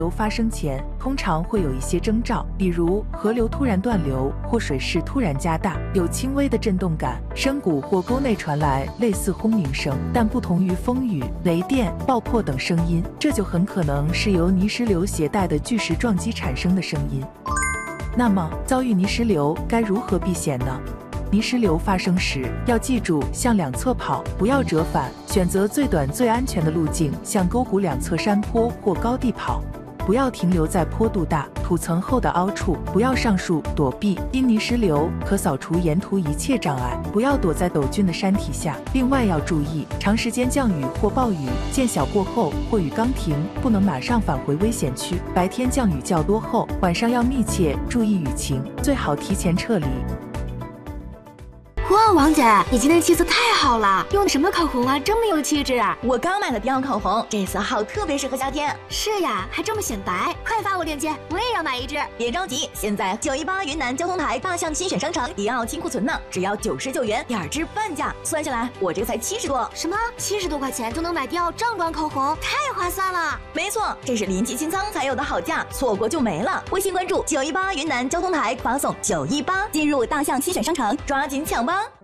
流发生前，通常会有一些征兆，比如河流突然断流或水势突然加大，有轻微的震动感，深谷或沟内传来类似轰鸣声，但不同于风雨、雷电、爆破等声音，这就很可能是由泥石流携带的巨石撞击产生的声音。那么，遭遇泥石流该如何避险呢？泥石流发生时，要记住向两侧跑，不要折返，选择最短最安全的路径，向沟谷两侧山坡或高地跑。不要停留在坡度大、土层厚的凹处，不要上树躲避，因泥石流可扫除沿途一切障碍。不要躲在陡峻的山体下。另外要注意，长时间降雨或暴雨见小过后或雨刚停，不能马上返回危险区。白天降雨较多后，晚上要密切注意雨情，最好提前撤离。 哇，王姐，你今天气色太好了，用的什么口红啊，这么有气质啊！ 我刚买了迪奥口红，这色号特别适合夏天。 是呀，还这么显白，快发我链接，我也要买一支。 别着急，现在918云南交通台大象新选商城迪奥清库存呢，只要99元，2支半价，算下来我这个才70多。 什么？70多块钱就能买迪奥正装口红，太划算了！ 没错，这是临期清仓才有的好价，错过就没了。微信关注918云南交通台，发送918，进入大象新选商城，抓紧抢吧！